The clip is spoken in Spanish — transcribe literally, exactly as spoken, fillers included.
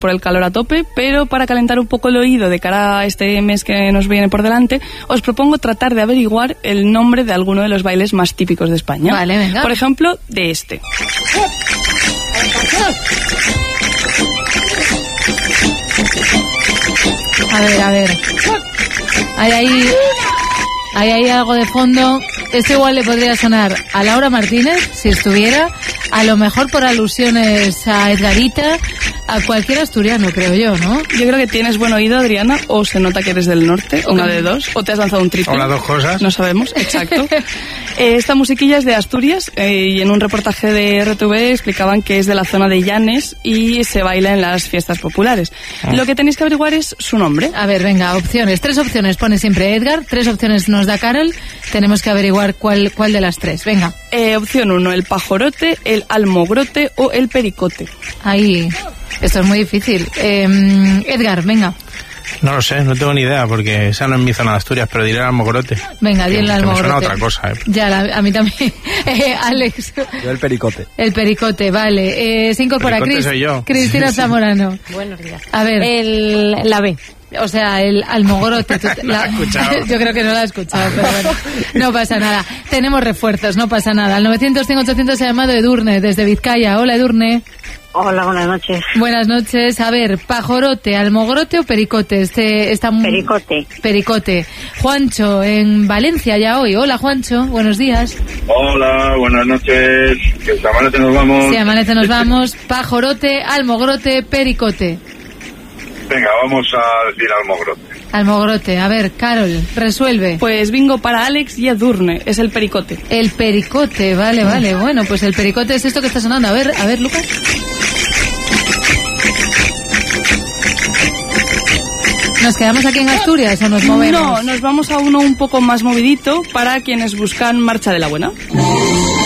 por el calor a tope, pero para calentar un poco el oído de cara a este mes que nos viene por delante, os propongo tratar de averiguar el nombre de alguno de los bailes más típicos de España. Vale, venga. Por ejemplo, de este. A ver, a ver. Hay ahí, hay ahí algo de fondo. Este igual le podría sonar a Laura Martínez, si estuviera, a lo mejor por alusiones a Edgarita, a cualquier asturiano, creo yo, ¿no? Yo creo que tienes buen oído, Adriana, o se nota que eres del norte, una de dos, o te has lanzado un triple. O las dos cosas. No sabemos, exacto. eh, esta musiquilla es de Asturias, eh, y en un reportaje de R T V explicaban que es de la zona de Llanes y se baila en las fiestas populares. Ah. Lo que tenéis que averiguar es su nombre. A ver, venga, opciones. Tres opciones pone siempre Edgar, tres opciones nos da Carol. Tenemos que averiguar cuál, cuál de las tres. Venga. Eh, opción uno, el pajorote, el almogrote o el pericote. Ahí, esto es muy difícil. Eh, Edgar, venga. No lo sé, no tengo ni idea, porque esa no es mi zona de Asturias, pero diré el almogrote. Venga, di el almogrote. Me suena otra cosa, ¿eh? Ya, la, a mí también. eh, Alex. Yo el pericote. El pericote, vale. Eh, se incorpora Cris, soy yo. Cristina Zamorano. Buenos días. A ver. El, la B. O sea, el almogrote. Tú, no la, la yo creo que no la he escuchado, pero bueno, no pasa nada. Tenemos refuerzos, no pasa nada. Al novecientos cinco ochocientos se ha llamado Edurne, desde Vizcaya. Hola, Edurne. Hola, buenas noches. Buenas noches. A ver, pajorote, almogrote o pericote. Este está muy... Pericote. Pericote. Juancho, en Valencia ya hoy. Hola, Juancho. Buenos días. Hola, buenas noches. Que si amanece nos vamos. Si amanece nos vamos. Pajorote, almogrote, pericote. Venga, vamos a decir almogrote. Almogrote. A ver, Carol, resuelve. Pues bingo para Alex y Edurne. Es el pericote. El pericote, vale, vale. Bueno, pues el pericote es esto que está sonando. A ver, a ver, Lucas. ¿Nos quedamos aquí en Asturias o nos movemos? No, nos vamos a uno un poco más movidito para quienes buscan marcha de la buena.